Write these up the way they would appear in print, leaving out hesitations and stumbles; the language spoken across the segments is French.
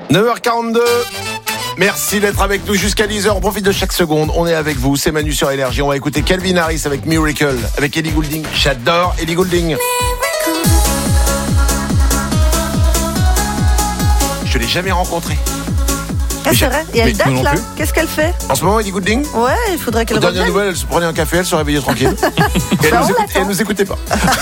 9h42. Merci d'être avec nous jusqu'à 10h. On profite de chaque seconde. On est avec vous. C'est Manu sur Énergie. On va écouter Calvin Harris avec Miracle, avec Ellie Goulding. J'adore Ellie Goulding. Je l'ai jamais rencontrée. Ah, c'est vrai. Et elle date là. Qu'est-ce qu'elle fait en ce moment, Ellie Goulding? Ouais, il faudrait qu'elle revienne. Dernière nouvelle, elle se prenait un café, elle se réveillait tranquille. Et elle nous écoutait pas.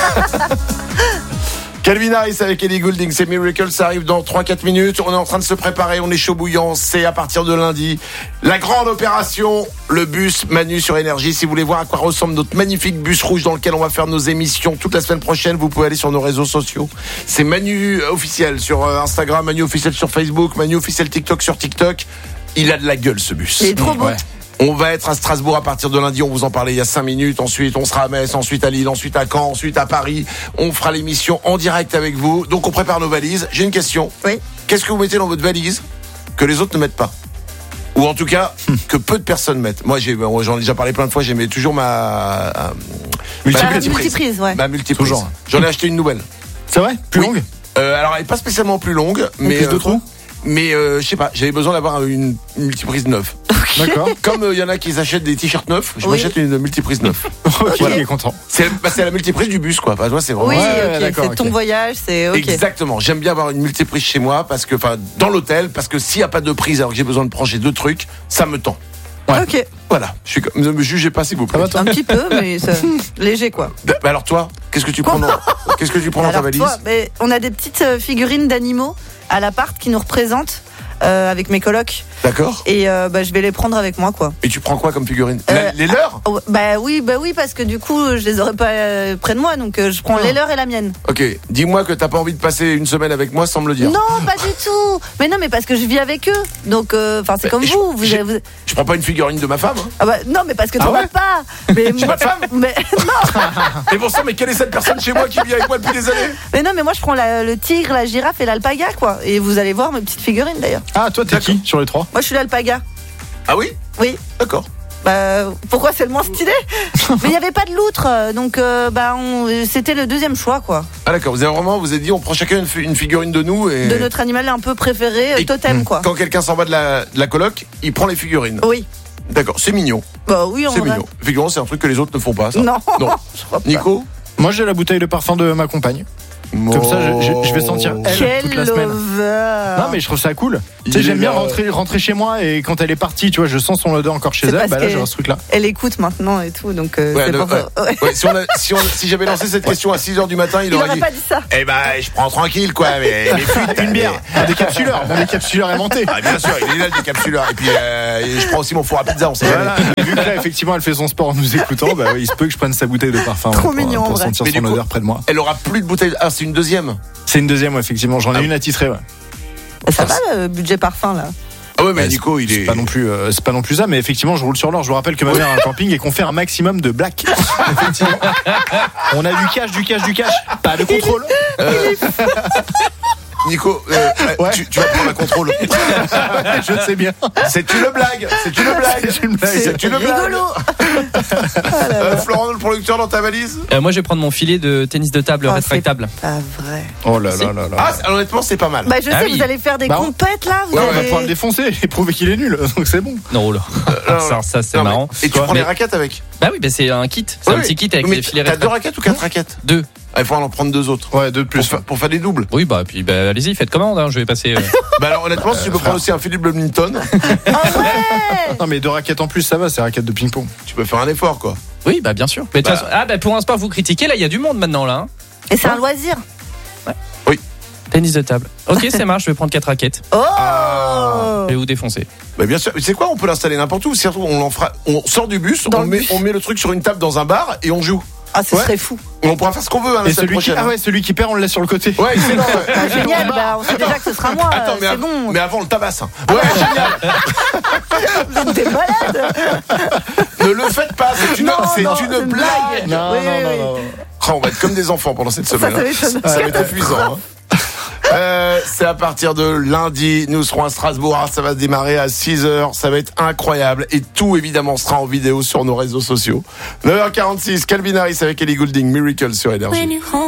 Calvin Harris avec Ellie Goulding, c'est Miracle, ça arrive dans 3-4 minutes. On est en train de se préparer, on est chaud bouillant, c'est à partir de lundi. La grande opération, le bus Manu sur Énergie. Si vous voulez voir à quoi ressemble notre magnifique bus rouge dans lequel on va faire nos émissions toute la semaine prochaine, vous pouvez aller sur nos réseaux sociaux. C'est Manu officiel sur Instagram, Manu officiel sur Facebook, Manu officiel TikTok sur TikTok. Il a de la gueule ce bus. Il est trop beau. Ouais. On va être à Strasbourg à partir de lundi, on vous en parlait il y a 5 minutes, ensuite on sera à Metz, ensuite à Lille, ensuite à Caen, ensuite à Paris. On fera l'émission en direct avec vous, donc on prépare nos valises. J'ai une question. Oui. Qu'est-ce que vous mettez dans votre valise que les autres ne mettent pas? Ou en tout cas, que peu de personnes mettent. Moi, j'en ai déjà parlé plein de fois, j'aimais toujours ma multiprise. Ouais. Ma multiprise. Toujours. J'en ai acheté une nouvelle. C'est vrai? Plus longue? Alors elle est pas spécialement plus longue, mais plus de trous? Mais je sais pas, j'avais besoin d'avoir une multiprise neuve. D'accord. Comme il y en a qui achètent des t-shirts neufs, je m'achète une multiprise neuve. Ok, Voilà. il est content. C'est la multiprise du bus, quoi. Enfin, moi, c'est vraiment. Oui, Ouais, ok, d'accord, c'est ton voyage, c'est ok. Exactement. J'aime bien avoir une multiprise chez moi parce que, dans l'hôtel, parce que s'il y a pas de prise alors que j'ai besoin de brancher 2 trucs, ça me tend. Ouais. Ok. Voilà. Ne me jugez pas, s'il vous plaît. Ça va, toi? Un petit peu, mais léger quoi. Bah, alors toi, qu'est-ce que tu prends dans ta Alors valise? toi, on a des petites figurines d'animaux à l'appart qui nous représentent avec mes colocs. D'accord. Et je vais les prendre avec moi quoi. Et tu prends quoi comme figurine? Les leurs? Bah oui, parce que du coup je les aurais pas près de moi, donc je prends les leurs et la mienne. Ok. Dis-moi que t'as pas envie de passer une semaine avec moi sans me le dire. Non, pas du tout. Mais non, mais parce que je vis avec eux. Donc c'est comme vous. Je prends pas une figurine de ma femme. Hein. Ah bah, non, mais parce que t'en as pas. Mais J'ai pas de femme. Mais non. Et bon sang, mais quelle est cette personne chez moi qui vit avec moi depuis des années? Mais non, mais moi je prends le tigre, la girafe et l'alpaga quoi. Et vous allez voir mes petites figurines d'ailleurs. Ah, toi, t'es qui sur les 3? Moi je suis l'alpaga. Ah oui? Oui. D'accord. Pourquoi c'est le moins stylé? Mais il n'y avait pas de loutre, donc c'était le deuxième choix quoi. Ah d'accord, vous avez dit on prend chacun une figurine de nous et De notre animal un peu préféré, totem quoi. Quand quelqu'un s'en va de la coloc, il prend les figurines. Oui. D'accord, c'est mignon. Bah oui, C'est mignon. Figurine, c'est un truc que les autres ne font pas, ça. Non. Je crois pas. Nico? Moi, j'ai la bouteille de parfum de ma compagne. Comme ça, je vais sentir elle Quel toute la semaine. lover. Non, mais je trouve ça cool. Tu sais, Il j'aime est bien là, rentrer chez moi et quand elle est partie, tu vois, je sens son odeur encore chez C'est elle. parce Bah là, que- j'ai ce truc-là. Elle écoute maintenant et tout, donc Ouais, c'est pour ça. Ouais. ouais, si j'avais lancé cette question à 6h du matin, il Il aurait n'aurait dit pas dit ça. eh ben, je prends tranquille, quoi, mais les fuites, Une bière, un décapsuleur. Mon décapsuleur est monté. Ah, bien sûr, il est là le décapsuleur. Et puis, je prends aussi mon four à pizza, on sait jamais. Voilà. Vu que là, effectivement, elle fait son sport en nous écoutant, bah, il se peut que je prenne sa bouteille de parfum Trop pour, mignon, en pour vrai. sentir Mais son du coup- odeur près de moi. Elle aura plus de bouteille. Ah, c'est une deuxième. C'est une deuxième, ouais, effectivement. J'en ai une attitrée, ouais. Ça va le budget parfum là? Ah ouais, mais Ouais, Nico, il c'est est. pas non plus ça, mais effectivement, je roule sur l'or. Je vous rappelle que ma mère a un camping et qu'on fait un maximum de black. Effectivement. On a du cash. Pas de contrôle. Nico, Ouais. tu vas prendre la contrôle. Je sais bien. C'est une blague. C'est une blague. C'est une blague. rigolo. Florent, le producteur, dans ta valise? Moi, je vais prendre mon filet de tennis de table rétractable. C'est pas vrai. Oh là là là là. Ah, honnêtement, c'est pas mal. Bah je Ah sais, oui. vous allez faire des Bah, compètes là. Vous Ouais, on va allez... pouvoir le défoncer et prouver qu'il est nul. Donc c'est bon. Non, là. Ça, c'est Non, mais- marrant. Et tu prends Mais- les raquettes avec? Bah oui, c'est un kit. C'est un petit kit avec Mais les filets t'as 2 rétractables. raquettes ou 4 raquettes? 2. Ah, il faut en prendre 2 autres. Ouais, 2 de plus. Pour faire des doubles. Oui, bah, puis allez-y, faites commande. Hein, je vais passer. Bah alors honnêtement, si tu peux prendre aussi un Philippe Bloomington, Ah ouais. Non, mais 2 raquettes en plus, ça va, c'est raquettes de ping-pong. tu peux faire un effort, quoi. Oui, bah bien sûr. Mais de toute façon, pour un sport, vous critiquez. Là, il y a du monde maintenant, là. Hein. Et c'est un loisir. Tennis de table. Ok, c'est marche. Je vais prendre 4 raquettes. Oh. Je vais vous défoncer. Bah bien sûr. Tu sais quoi, on peut l'installer n'importe où. Surtout, on sort du bus, Dans on le met, bus. on met le truc sur une table dans un bar et on joue. Ah, ce Ouais. serait fou. On pourra faire ce qu'on veut, hein, la Et semaine celui qui, prochaine. celui qui perd, on le laisse sur le côté. Ouais, excellent. Ouais. Ah, génial. Bah on sait déjà que ce sera moi. Attends, C'est bon. mais avant le tabasse. Hein. Ouais, génial. Vous êtes des malades. Ne le faites pas. C'est une, Non, c'est non, une c'est une blague. blague. Non, Oui, non, oui, non, oui. non. Oh, on va être comme des enfants pendant cette semaine. Ça m'étonne. Ça va être épuisant. Hein. C'est à partir de lundi, nous serons à Strasbourg, ça va démarrer à 6h, ça va être incroyable et tout évidemment sera en vidéo sur nos réseaux sociaux. 9h46, Calvin Harris avec Ellie Goulding, Miracle sur Énergie.